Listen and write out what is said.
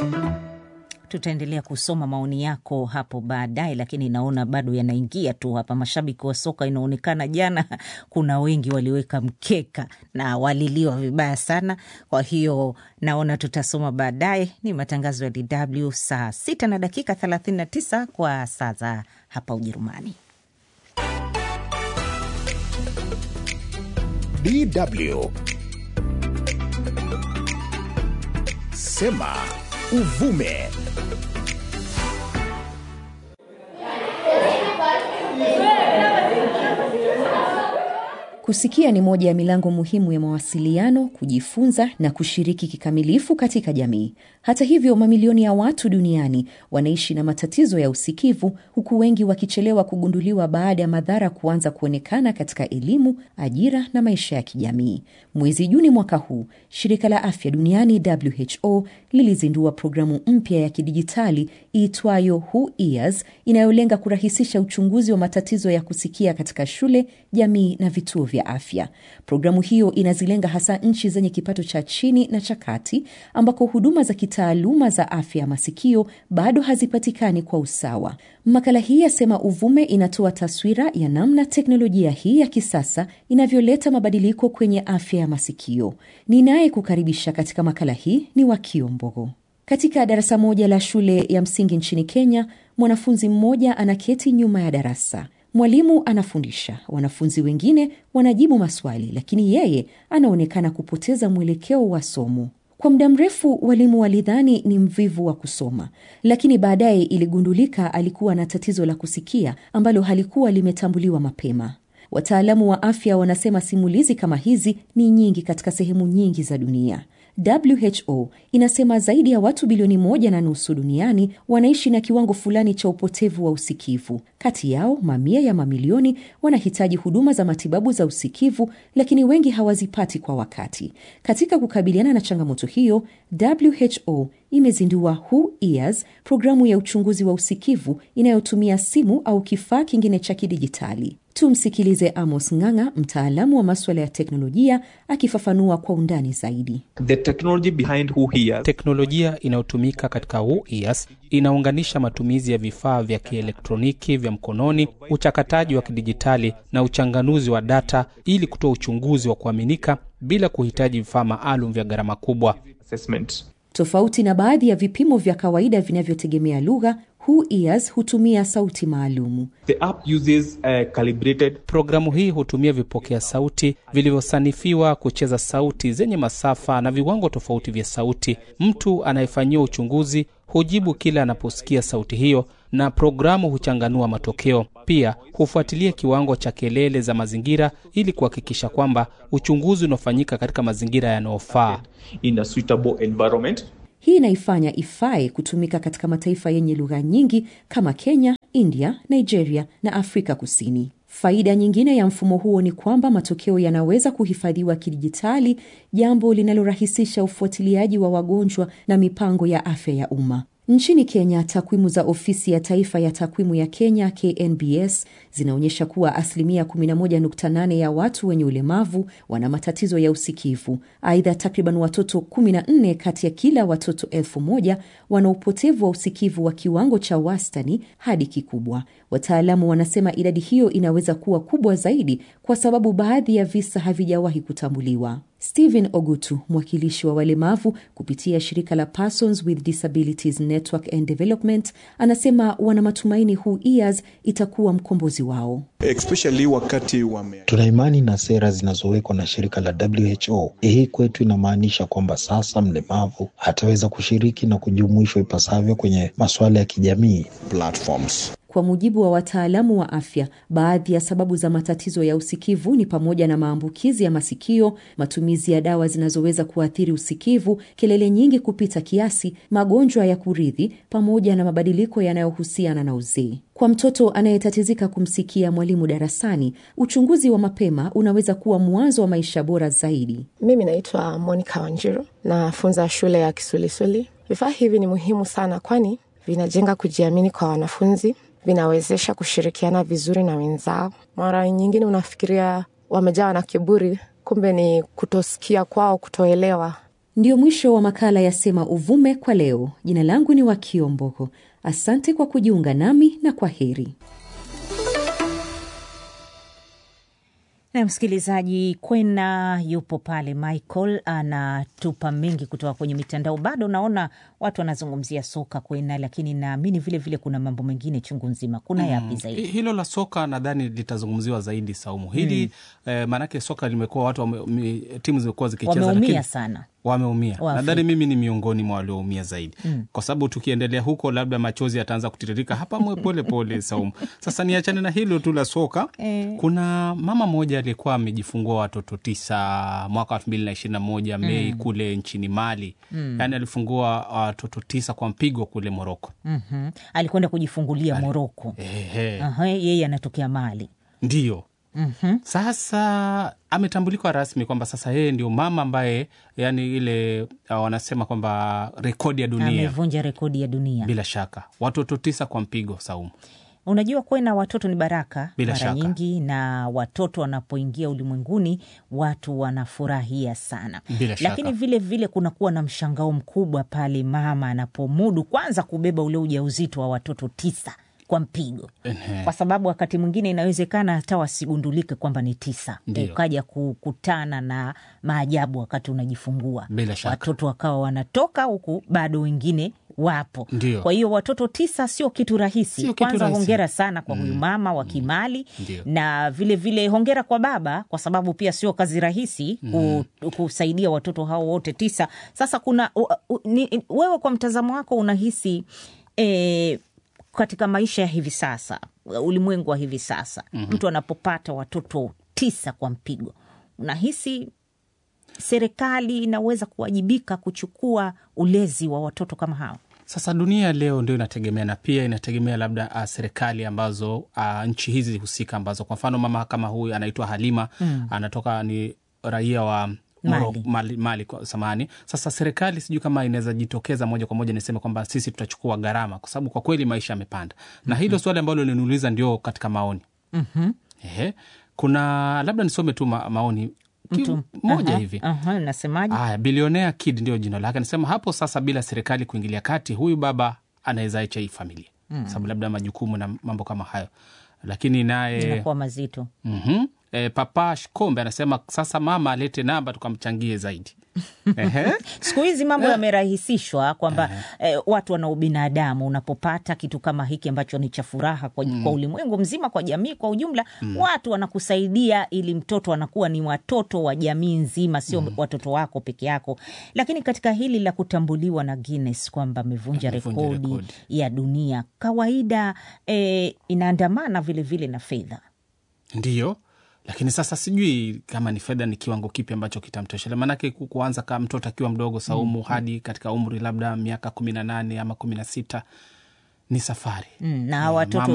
Tutaendelea kusoma maoni yako hapo baadaye, lakini naona bado yanaingia tu hapa. Mashabiki wa soka inaonekana jana kuna wengi waliweka mkeka na waliliwa vibaya sana. Kwa hiyo naona tutasoma baadaye. Ni matangazo ya DW saa 6:39 kwa saa za hapa Ujerumani. DW Sema Uvume. Kusikia ni moja ya milango muhimu ya mawasiliano, kujifunza na kushiriki kikamilifu katika jamii. Hata hivyo, mamilioni ya watu duniani wanaishi na matatizo ya usikivu, huku wengi wakichelewa kugunduliwa baada ya madhara kuanza kuonekana katika elimu, ajira na maisha ya kijamii. Mwezi Juni mwaka huu, Shirika la Afya Duniani WHO lilizindua programu mpya ya kidijitali iitwayo Who Ears, inayolenga kurahisisha uchunguzi wa matatizo ya kusikia katika shule, jamii na vituo vya afya. Programu hiyo inazilenga hasa nchi zenye kipato cha chini na cha kati, ambako huduma za kitaaluma za afya ya masikio bado hazipatikani kwa usawa. Makala hii ya Sema Uvume inatoa taswira ya namna teknolojia hii ya kisasa inavyoleta mabadiliko kwenye afya ya masikio. Ninaye kukaribisha katika makala hii ni Wakio Mbogo. Katika darasa moja la shule ya msingi nchini Kenya, mwanafunzi mmoja anaketi nyuma ya darasa. Mwalimu anafundisha, wanafunzi wengine wanajibu maswali, lakini yeye anaonekana kupoteza mwelekeo wa somo. Kwa muda mrefu walimu walidhani ni mvivu wa kusoma, lakini baadaye iligundulika alikuwa na tatizo la kusikia ambalo halikuwa limetambuliwa mapema. Wataalamu wa afya wanasema simulizi kama hizi ni nyingi katika sehemu nyingi za dunia. WHO inasema zaidi ya watu bilioni 1.5 duniani wanaishi na kiwango fulani cha upotevu wa usikivu. Kati yao, mamia ya mamilioni wanahitaji huduma za matibabu za usikivu, lakini wengi hawazipati kwa wakati. Katika kukabiliana na changamoto hiyo, WHO imezindua Who Ears, programu ya uchunguzi wa usikivu inayotumia simu au kifaa kingine cha kidijitali. Tumsikilize Amos Ng'ang'a, mtaalamu wa masuala ya teknolojia, akifafanua kwa undani zaidi. The technology behind Who Ears. Teknolojia inayotumika katika Who Ears inaunganisha matumizi ya vifaa vya kielektroniki vya mkononi, uchakataji wa kidijitali na uchanganuzi wa data ili kutoa uchunguzi wa kuaminika bila kuhitaji vifaa maalum vya gharama kubwa. Tofauti na baadhi ya vipimo vya kawaida vinavyotegemea lugha, Who Ears hutumia sauti maalumu. The app uses calibrated. Programu hii hutumia vipokea sauti vilivyosanifiwa kucheza sauti zenye masafa na viwango tofauti vya sauti. Mtu anayefanyiwa uchunguzi hujibu kila anaposikia sauti hiyo, na programu huchanganua matokeo. Pia hufuatilia kiwango cha kelele za mazingira ili kuhakikisha kwamba uchunguzi unafanyika katika mazingira yanayofaa. In a suitable environment. Hii inaifanya ifae kutumika katika mataifa yenye lugha nyingi kama Kenya, India, Nigeria na Afrika Kusini. Faida nyingine ya mfumo huo ni kwamba matokeo yanaweza kuhifadhiwa kidijitali, jambo linalorahisisha ufuatiliaji wa wagonjwa na mipango ya afya ya umma. Nchini Kenya, takwimu za Ofisi ya Taifa ya Takwimu ya Kenya KNBS zinaonyesha kuwa 11.8% ya watu wenye ulemavu wana matatizo ya usikivu. Aidha, takriban watoto 14 kati ya kila watoto 1,000 wana upotevu wa usikivu wa kiwango cha wastani hadi kikubwa. Wataalamu wanasema idadi hiyo inaweza kuwa kubwa zaidi kwa sababu baadhi ya visa havijawahi kutambuliwa. Stephen Ogutu, mwakilishi wa walemavu kupitia shirika la Persons with Disabilities Network and Development, anasema wana matumaini Who Ears itakuwa mkombozi wao. Especially wakati tuna imani na sera zinazowekwa na shirika la WHO. Hii kwetu inamaanisha kwamba sasa mlemavu ataweza kushiriki na kujumuishwa ipasavyo kwenye masuala ya kijamii platforms. Kwa mujibu wa wataalamu wa afya, baadhi ya sababu za matatizo ya usikivu ni pamoja na maambukizi ya masikio, matumizi ya dawa zinazoweza kuathiri usikivu, kelele nyingi kupita kiasi, magonjwa ya kurithi, pamoja na mabadiliko yanayohusiana na uzee. Kwa mtoto anayetatizika kumsikia mwalimu darasani, uchunguzi wa mapema unaweza kuwa mwanzo wa maisha bora zaidi. Mimi naitwa Monica Wanjiru, nafunza shule ya Kisulisuli. Vifaa hivi ni muhimu sana kwani vinajenga kujiamini kwa wanafunzi, vinawezesha kushirikiana vizuri na wenzao. Mara nyingine unafikiria wamejawa na kiburi, kumbe ni kutosikia kwao, kutoelewa. Ndio mwisho wa makala ya Sema Uvume kwa leo. Jina langu ni Wakio Mboko. Asante kwa kujiunga nami na kwa heri. Na msikilizaji, Kwena yupo pale, Michael anatupa mengi kutoka kwenye mitandao. Bado naona watu wanazungumzia soka, Kwena, lakini naamini vile vile kuna mambo mengine chungu nzima. Kuna yapi zaidi? Hilo la soka nadhani litazungumziwa zaidi, Saumu. Hili maanake soka limekuwa watu timu zimekuwa zikicheza wameumia sana. Wameumia. Nadhani mimi ni miongoni mwa walioumia zaidi. Kwa sababu tukiendelea huko labda machozi yataanza kutiririka hapa pole pole, Saumu. Sasa niachane na hilo tu la soka. Kuna mama moja alikuwa amejifungua watoto 9 mwaka 2021 Mei kule nchini Mali. Yaani alifungua watoto 9 kwa mpigo kule Moroko. Alikwenda kujifungulia Moroko. Yeye anatokea Mali. Ndiyo. Sasa ametambulika rasmi kwamba sasa yeye ndio mama ambaye yani ile wanasema kwamba rekodi ya dunia. Amevunja rekodi ya dunia. Bila shaka. Watoto 9 kwa mpigo, Saumu. Unajua Kwena, watoto ni baraka mara nyingi, na watoto wanapoingia ulimwenguni watu wanafurahia sana. Lakini vile vile kunakuwa na mshangao mkubwa pale mama anapomudu kwanza kubeba ule ujauzito wa watoto 9 kwa mpigo. Kwa sababu wakati mwingine inawezekana hata wasigundulike kwamba ni 9. Ukaja kukutana na maajabu wakati unajifungua. Watoto wakawa wanatoka huku bado wengine wapo. Ndiyo. Kwa hiyo watoto 9 sio kitu rahisi. Kwanza hongera sana kwa huyu mama wa Kimali. Na vile vile hongera kwa baba, kwa sababu pia sio kazi rahisi kusaidia watoto hao wote 9. Sasa kuna wewe kwa mtazamo wako unahisi katika maisha ya hivi sasa, ulimwengu wa hivi sasa, mtu anapopata watoto 9 kwa mpigo, unahisi serikali inaweza kuwajibika kuchukua ulezi wa watoto kama hao? Sasa dunia leo ndio inategemea, na pia inategemea labda serikali ambazo nchi hizi husika ambazo, kwa mfano mama kama huyu anaitwa Halima, anatoka ni raia wa Mali samani. Sasa serikali sijui kama inaweza jitokeza moja kwa moja niseme kwamba sisi tutachukua gharama, kwa sababu kwa kweli maisha yamepanda. Na hilo swali ambalo liniuliza ndio katika maoni. Kuna labda nisome tu maoni moja hivi. Nasemaje? Billionaire Kid ndio jina lake. Anasema hapo sasa bila serikali kuingilia kati, huyu baba anaweza acha hii familia. Sababu labda majukumu na mambo kama hayo. Lakini naye inakuwa mazito. Papa Shikombe anasema sasa mama alete namba tukamchangie zaidi. Siku hizi mambo yamerahisishwa kwamba watu wana ubinadamu. Unapopata kitu kama hiki ambacho ni cha furaha kwa ulimwengu mzima, kwa jamii kwa ujumla, watu wanakusaidia ili mtoto anakuwa ni watoto wa jamii nzima, sio watoto wako peke yako. Lakini katika hili la kutambuliwa na Guinness kwamba amevunja rekodi ya dunia, kawaida inaandamana vile vile na fedha. Ndiyo. Lakini sasa sijui kama ni fedha ni kiwango kipi ambacho kitamtoshele. Manake kuanza kama mtoto akiwa mdogo, Saumu, hadi katika umri labda miaka 18 ama 16 ni safari. Na watoto